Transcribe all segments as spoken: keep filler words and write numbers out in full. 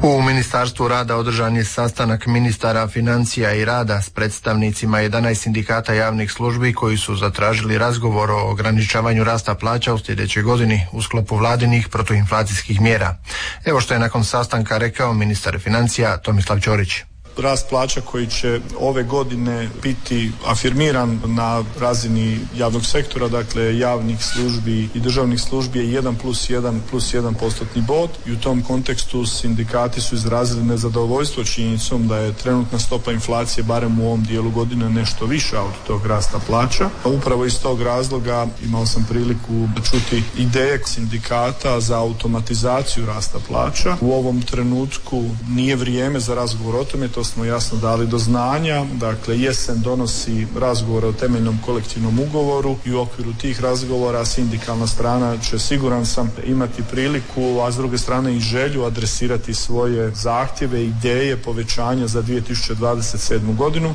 U Ministarstvu rada održan je sastanak ministara financija i rada s predstavnicima jedanaest sindikata javnih službi koji su zatražili razgovor o ograničavanju rasta plaća u sljedećoj godini u sklopu vladinih protuinflacijskih mjera. Evo što je nakon sastanka rekao ministar financija Tomislav Ćorić. Rast plaća koji će ove godine biti afirmiran na razini javnog sektora, dakle javnih službi i državnih službi je jedan plus jedan plus jedan postotni bod i u tom kontekstu sindikati su izrazili nezadovoljstvo činjenicom da je trenutna stopa inflacije barem u ovom dijelu godine nešto viša od tog rasta plaća. Upravo iz tog razloga imao sam priliku čuti ideje sindikata za automatizaciju rasta plaća. U ovom trenutku nije vrijeme za razgovor o tome, to smo jasno dali do znanja. Dakle, jesen donosi razgovore o temeljnom kolektivnom ugovoru i u okviru tih razgovora sindikalna strana će, siguran sam, imati priliku, a s druge strane i želju adresirati svoje zahtjeve, ideje povećanja za dvije tisuće dvadeset sedmu godinu.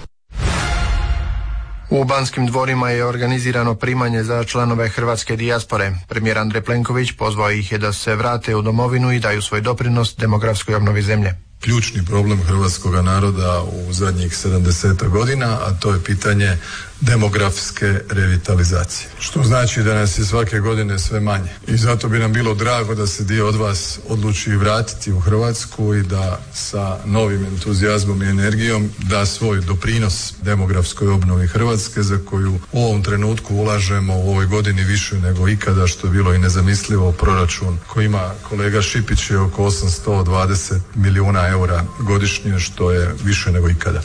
U Banskim dvorima je organizirano primanje za članove hrvatske dijaspore. Premijer Andrej Plenković pozvao ih je da se vrate u domovinu i daju svoj doprinos demografskoj obnovi zemlje. Ključni problem hrvatskog naroda u zadnjih sedamdeset godina, a to je pitanje demografske revitalizacije. Što znači da nas je svake godine sve manje. I zato bi nam bilo drago da se dio od vas odluči vratiti u Hrvatsku i da sa novim entuzijazmom i energijom da svoj doprinos demografskoj obnovi Hrvatske, za koju u ovom trenutku ulažemo u ovoj godini više nego ikada, što je bilo i nezamislivo. Proračun koji ima kolega Šipić je oko osamsto dvadeset milijuna eura godišnje, što je više nego ikada.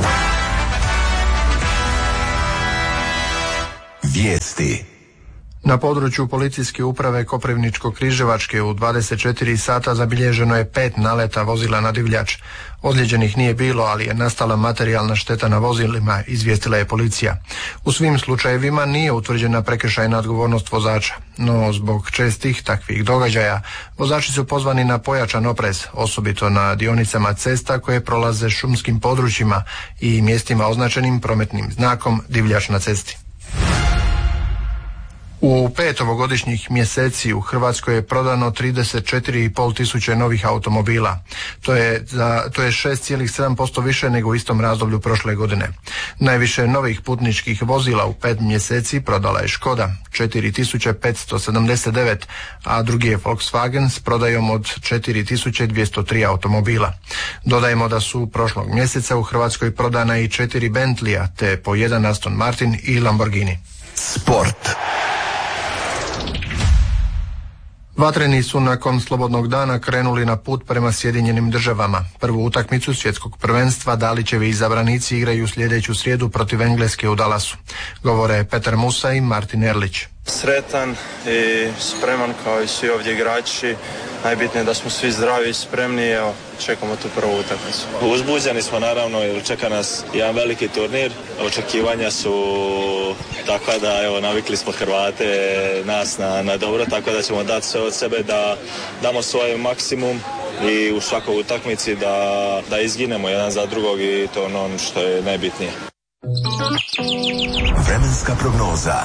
Vijesti. Na području policijske uprave Koprivničko-Križevačke u dvadeset četiri sata zabilježeno je pet naleta vozila na divljač. Ozlijeđenih nije bilo, ali je nastala materijalna šteta na vozilima, izvijestila je policija. U svim slučajevima nije utvrđena prekršajna odgovornost vozača, no zbog čestih takvih događaja vozači su pozvani na pojačan oprez, osobito na dionicama cesta koje prolaze šumskim područjima i mjestima označenim prometnim znakom divljač na cesti. U pet ovogodišnjih mjeseci u Hrvatskoj je prodano trideset četiri i pol tisuće novih automobila. To je, za, to je šest zarez sedam posto više nego u istom razdoblju prošle godine. Najviše novih putničkih vozila u pet mjeseci prodala je Škoda, četiri tisuće petsto sedamdeset devet, a drugi je Volkswagen s prodajom od četiri tisuće dvjesto tri automobila. Dodajemo da su prošlog mjeseca u Hrvatskoj prodana i četiri Bentleya, te po jedan Aston Martin i Lamborghini. Sport. Vatreni su nakon slobodnog dana krenuli na put prema Sjedinjenim državama. Prvu utakmicu svjetskog prvenstva Dalićevi izabranici igraju sljedeću srijedu protiv Engleske u Dallasu. Govore Petar Musa i Martin Erlić. Sretan i spreman kao i svi ovdje igrači. Najbitnije je da smo svi zdravi i spremni, evo, čekamo tu prvu utakmicu. Uzbuđeni smo naravno jer čeka nas jedan veliki turnir. Očekivanja su takva da, evo, navikli smo Hrvate nas na, na dobro, tako da ćemo dati sve od sebe da damo svoj maksimum i u svakoj utakmici da, da izginemo jedan za drugog i to ono što je najbitnije. Vremenska prognoza.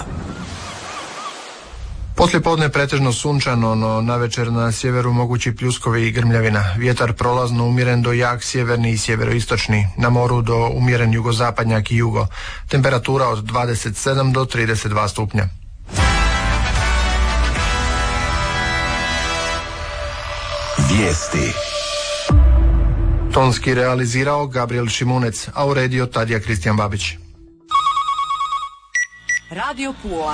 Poslijepodne pretežno sunčano, no navečer na sjeveru mogući pljuskovi i grmljavina. Vjetar prolazno umjeren do jak sjeverni i sjeveroistočni, na moru do umjeren jugozapadnjak i jugo. Temperatura od dvadeset sedam do trideset dva stupnja. Vijesti. Tonski realizirao Gabriel Šimunec, a uredio Tadija Kristijan Babić. Radio Pula.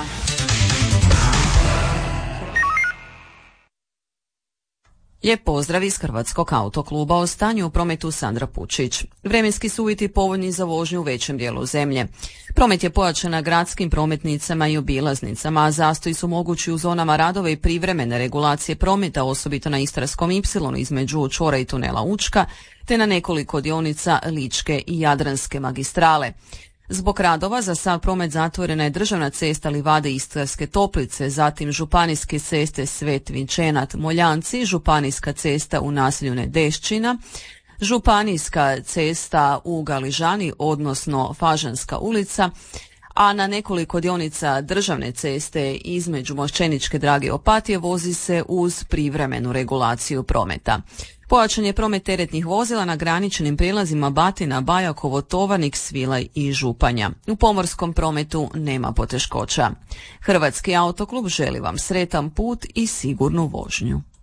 Lijep pozdrav iz Hrvatskog autokluba. O stanju u prometu Sandra Pučić. Vremenski su uvjeti povoljni za vožnju u većem dijelu zemlje. Promet je pojačan na gradskim prometnicama i obilaznicama, a zastoji su mogući u zonama radova i privremene regulacije prometa, osobito na Istarskom ipsilonu između čvora i tunela Učka, te na nekoliko dionica Ličke i Jadranske magistrale. Zbog radova za sav promet zatvorena je državna cesta Livade Istarske Toplice, zatim županijske ceste Svet Vinčenat Moljanci, županijska cesta u naselju Nedešćina, županijska cesta u Galižani, odnosno Fažanska ulica, a na nekoliko dionica državne ceste između Mošćeničke Drage i Opatije vozi se uz privremenu regulaciju prometa. Pojačan je promet teretnih vozila na graničnim prijelazima Batina, Bajakovo, Tovarnik, Svilaj i Županja. U pomorskom prometu nema poteškoća. Hrvatski autoklub želi vam sretan put i sigurnu vožnju.